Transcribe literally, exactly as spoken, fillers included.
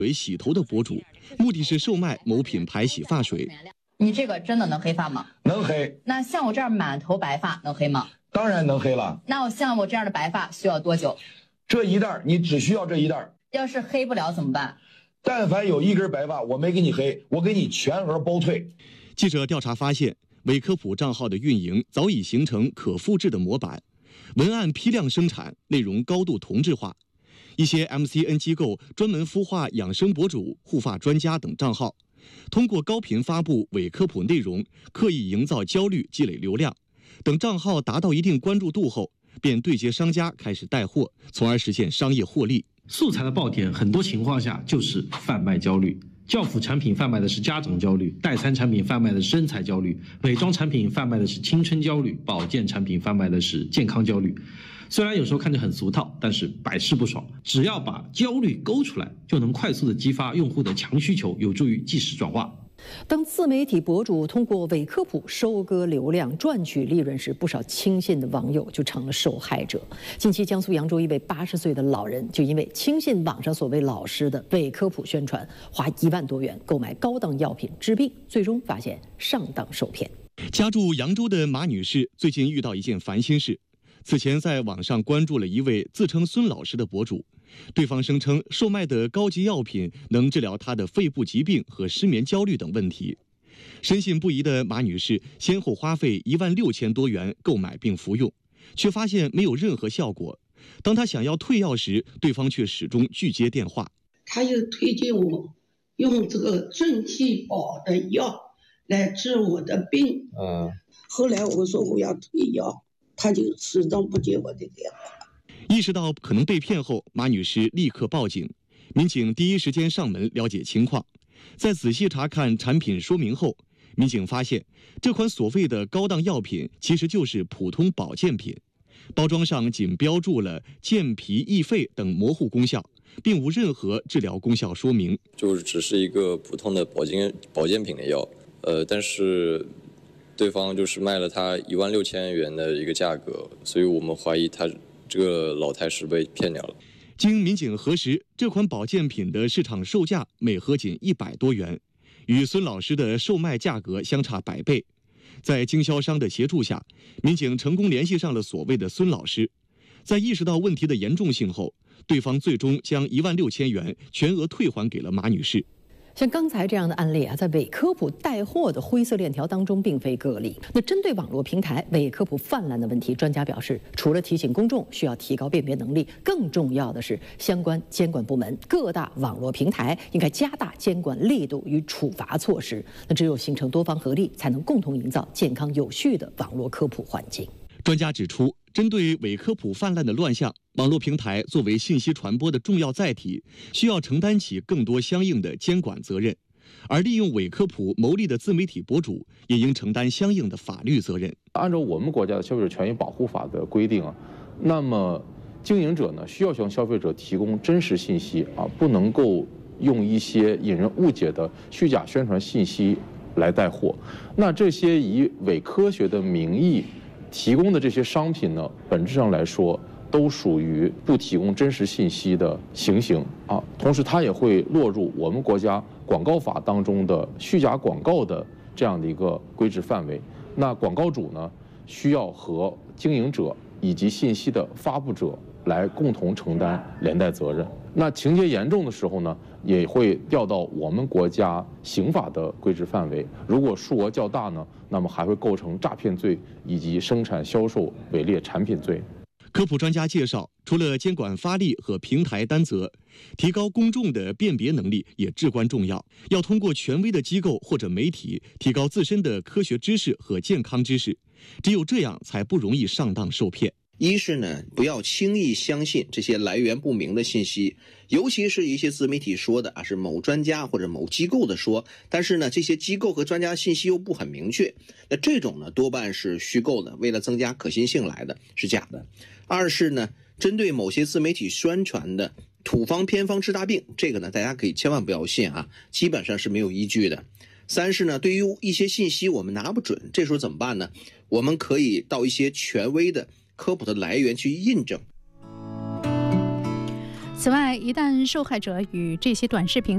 为洗头的博主，目的是售卖某品牌洗发水。 你这个真的能黑发吗？ 能黑。 那像我这样满头白发能黑吗？ 当然能黑了。 那我像我这样的白发需要多久？ 这一袋你只需要这一袋。 要是黑不了怎么办？ 但凡有一根白发我没给你黑，我给你全额包退。 记者调查发现，伪科普账号的运营早已形成可复制的模板，文案批量生产，内容高度同质化。一些 M C N 机构专门孵化养生博主、护发专家等账号，通过高频发布伪科普内容，刻意营造焦虑，积累流量。等账号达到一定关注度后，便对接商家开始带货，从而实现商业获利。 素材的爆点，很多情况下就是贩卖焦虑。教辅产品贩卖的是家长焦虑，代餐产品贩卖的是身材焦虑，美妆产品贩卖的是青春焦虑，保健产品贩卖的是健康焦虑。虽然有时候看着很俗套，但是百试不爽。只要把焦虑勾出来，就能快速的激发用户的强需求，有助于即时转化。 当自媒体博主通过伪科普收割流量、赚取利润时，不少轻信的网友就成了受害者。近期，江苏扬州一位八十岁的老人就因为轻信网上所谓老师的伪科普宣传，花一万多元购买高档药品治病，最终发现上当受骗。 家住扬州的马女士最近遇到一件烦心事。此前在网上关注了一位自称孙老师的博主，对方声称售卖的高级药品能治疗她的肺部疾病和失眠焦虑等问题。深信不疑的马女士先后花费一万六千多元购买并服用，却发现没有任何效果。当她想要退药时，对方却始终拒接电话。 他就推荐我用这个正气宝的药来治我的病。嗯，后来我说我要退药，他就始终不接我的电话。 意识到可能被骗后，马女士立刻报警。民警第一时间上门了解情况，在仔细查看产品说明后，民警发现这款所谓的高档药品其实就是普通保健品，包装上仅标注了健脾益肺等模糊功效，并无任何治疗功效说明， 就是只是一个普通的保健保健品的药，呃，但是对方就是卖了他一万六千元的一个价格，所以我们怀疑他这个老太是被骗掉了。 经民警核实，这款保健品的市场售价每盒仅一百多元，与孙老师的售卖价格相差百倍。在经销商的协助下，民警成功联系上了所谓的孙老师。在意识到问题的严重性后，对方最终将一万六千元全额退还给了马女士。 像刚才这样的案例啊，在伪科普带货的灰色链条当中并非个例。那针对网络平台伪科普泛滥的问题，专家表示，除了提醒公众需要提高辨别能力，更重要的是相关监管部门、各大网络平台应该加大监管力度与处罚措施。那只有形成多方合力，才能共同营造健康有序的网络科普环境。 专家指出，针对伪科普泛滥的乱象，网络平台作为信息传播的重要载体，需要承担起更多相应的监管责任；而利用伪科普牟利的自媒体博主，也应承担相应的法律责任。 按照我们国家的消费者权益保护法的规定啊，那么经营者呢需要向消费者提供真实信息啊，不能够用一些引人误解的虚假宣传信息来带货。那这些以伪科学的名义提供的这些商品呢，本质上来说都属于不提供真实信息的情形啊。同时，它也会落入我们国家广告法当中的虚假广告的这样的一个规制范围。那广告主呢，需要和经营者以及信息的发布者来共同承担连带责任。那情节严重的时候呢，也会调到我们国家刑法的规制范围。如果数额较大呢，那么还会构成诈骗罪以及生产销售伪劣产品罪。 科普专家介绍，除了监管发力和平台担责，提高公众的辨别能力也至关重要。要通过权威的机构或者媒体提高自身的科学知识和健康知识，只有这样才不容易上当受骗。 一是呢，不要轻易相信这些来源不明的信息，尤其是一些自媒体说的啊是某专家或者某机构的说，但是呢这些机构和专家信息又不很明确，那这种呢多半是虚构的，为了增加可信性来的，是假的。二是呢，针对某些自媒体宣传的土方偏方治大病，这个呢大家可以千万不要信啊，基本上是没有依据的。三是呢，对于一些信息我们拿不准，这时候怎么办呢？我们可以到一些权威的科普的来源去印证。 此外，一旦受害者与这些短视频